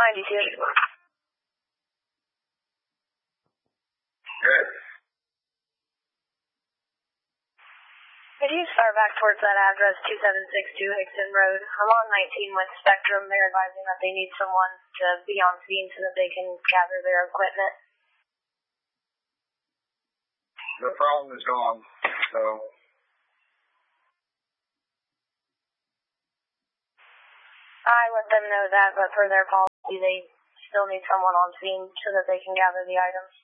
92. Good. Could you start back towards that address, 2762 Hickson Road? I'm on 19 with Spectrum. They're advising that they need someone to be on scene so that they can gather their equipment. The problem is gone, so... I let them know that, but per their policy, they still need someone on scene so that they can gather the items.